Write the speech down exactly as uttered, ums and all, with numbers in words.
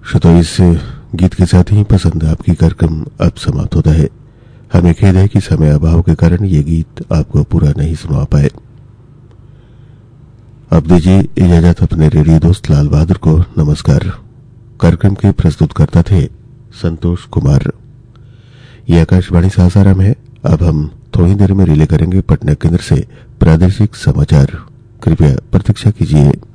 श्रोताओं, इस गीत के साथ ही पसंद आपकी कार्यक्रम अब समाप्त होता है। हमें खेद है कि समय अभाव के कारण ये गीत आपको पूरा नहीं सुना पाए। अब दीजिए इजाजत अपने रेडियो दोस्त लाल बहादुर को। नमस्कार। कार्यक्रम के प्रस्तुतकर्ता थे संतोष कुमार। ये आकाशवाणी सासाराम है। अब हम थोड़ी देर में रिले करेंगे पटना केंद्र से प्रादेशिक समाचार। कृपया प्रतीक्षा कीजिए।